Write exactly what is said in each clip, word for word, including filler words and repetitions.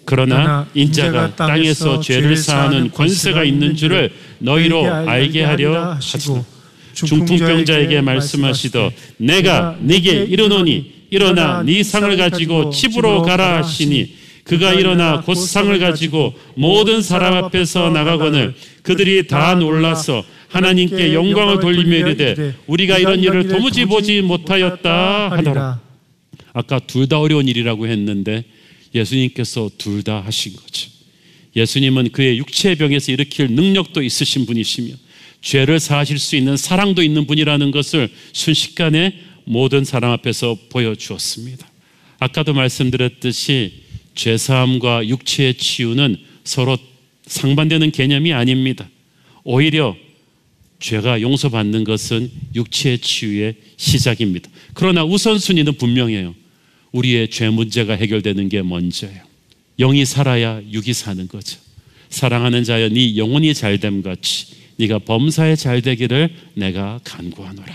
그러나 인자가 땅에서 죄를 사하는 권세가 있는 줄을 너희로 알게 하려 하시고 중풍병자에게 말씀하시더 내가 네게 이르노니 일어나 네 상을 가지고 집으로 가라 하시니 그가 일어나 곧 상을 가지고 모든 사람 앞에서 나가거늘 그들이 다 놀라서 하나님께 영광을 돌리며 이르되 우리가 이런 일을 도무지 보지 못하였다 하더라. 아까 둘 다 어려운 일이라고 했는데 예수님께서 둘 다 하신 거죠. 예수님은 그의 육체의 병에서 일으킬 능력도 있으신 분이시며 죄를 사하실 수 있는 사랑도 있는 분이라는 것을 순식간에 모든 사람 앞에서 보여주었습니다. 아까도 말씀드렸듯이 죄사함과 육체의 치유는 서로 상반되는 개념이 아닙니다. 오히려 죄가 용서받는 것은 육체의 치유의 시작입니다. 그러나 우선순위는 분명해요. 우리의 죄 문제가 해결되는 게 먼저예요. 영이 살아야 육이 사는 거죠. 사랑하는 자여 네 영혼이 잘됨 같이 네가 범사에 잘되기를 내가 간구하노라.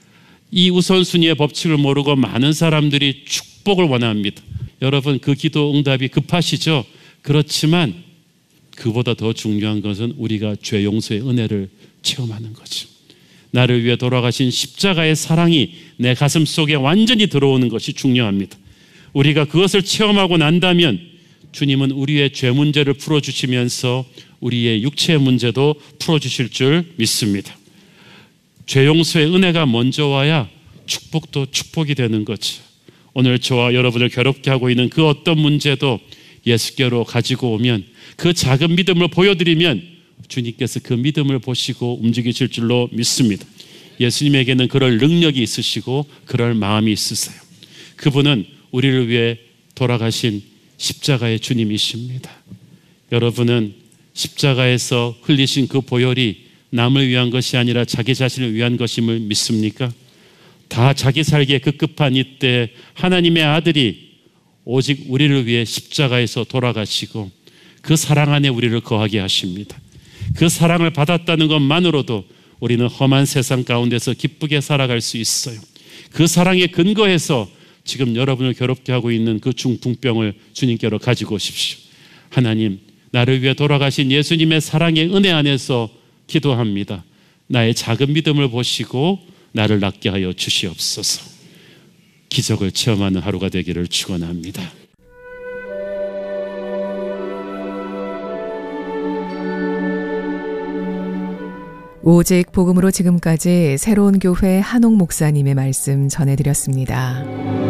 이 우선순위의 법칙을 모르고 많은 사람들이 축복을 원합니다. 여러분 그 기도 응답이 급하시죠? 그렇지만 그보다 더 중요한 것은 우리가 죄 용서의 은혜를 체험하는 거죠. 나를 위해 돌아가신 십자가의 사랑이 내 가슴 속에 완전히 들어오는 것이 중요합니다. 우리가 그것을 체험하고 난다면 주님은 우리의 죄 문제를 풀어주시면서 우리의 육체의 문제도 풀어주실 줄 믿습니다. 죄 용서의 은혜가 먼저 와야 축복도 축복이 되는 거죠. 오늘 저와 여러분을 괴롭게 하고 있는 그 어떤 문제도 예수께로 가지고 오면 그 작은 믿음을 보여드리면 주님께서 그 믿음을 보시고 움직이실 줄로 믿습니다. 예수님에게는 그럴 능력이 있으시고 그럴 마음이 있으세요. 그분은 우리를 위해 돌아가신 십자가의 주님이십니다. 여러분은 십자가에서 흘리신 그 보혈이 남을 위한 것이 아니라 자기 자신을 위한 것임을 믿습니까? 다 자기 살기에 급급한 이때 하나님의 아들이 오직 우리를 위해 십자가에서 돌아가시고 그 사랑 안에 우리를 거하게 하십니다. 그 사랑을 받았다는 것만으로도 우리는 험한 세상 가운데서 기쁘게 살아갈 수 있어요. 그 사랑에 근거해서 지금 여러분을 괴롭게 하고 있는 그 중풍병을 주님께로 가지고 오십시오. 하나님, 나를 위해 돌아가신 예수님의 사랑의 은혜 안에서 기도합니다. 나의 작은 믿음을 보시고 나를 낫게 하여 주시옵소서. 기적을 체험하는 하루가 되기를 축원합니다. 오직 복음으로 지금까지 새로운 교회 한옥 목사님의 말씀 전해드렸습니다.